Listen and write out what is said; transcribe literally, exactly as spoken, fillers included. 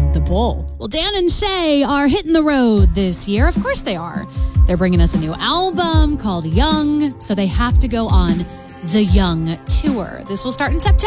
win the bowl. Well, Dan and Shay are hitting the road this year. Of course they are. They're bringing us a new album called Young, so they have to go on the Young Tour. This will start in September.